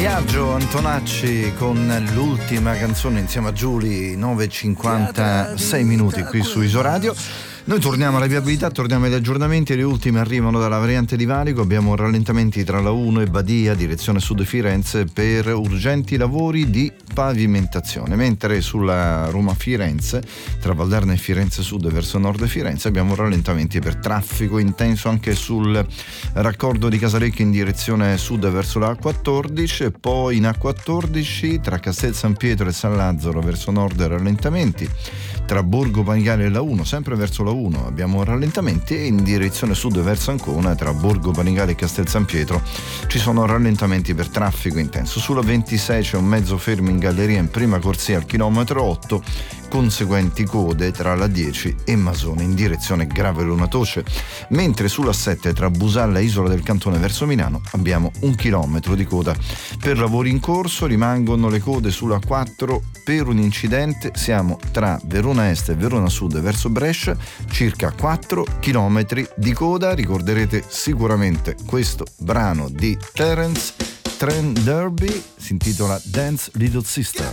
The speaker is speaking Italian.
Biagio Antonacci con l'ultima canzone insieme a Giulia, 9:56 minuti qui su Isoradio. Noi torniamo alla viabilità, torniamo agli aggiornamenti. Le ultime arrivano dalla variante di Valico. Abbiamo rallentamenti tra la 1 e Badia, direzione sud Firenze, per urgenti lavori di pavimentazione, mentre sulla Roma-Firenze, tra Valdarno e Firenze Sud verso nord Firenze, abbiamo rallentamenti per traffico intenso anche sul raccordo di Casalecchio in direzione sud verso la A14, e poi in A14 tra Castel San Pietro e San Lazzaro verso nord rallentamenti, tra Borgo Panigale e la 1 sempre verso la 1 abbiamo rallentamenti, e in direzione sud verso Ancona tra Borgo Panigale e Castel San Pietro ci sono rallentamenti per traffico intenso. Sulla 26 c'è un mezzo fermo in galleria in prima corsia al chilometro 8, conseguenti code tra la 10 e Masone in direzione Gravelo Natoce, mentre sulla 7 tra Busalla e Isola del Cantone verso Milano abbiamo 1 chilometro di coda per lavori in corso. Rimangono le code sulla 4 per un incidente, siamo tra Verona Est e Verona Sud verso Brescia, circa 4 chilometri di coda. Ricorderete sicuramente questo brano di Terence Trent D'Arby, si intitola Dance Little Sister.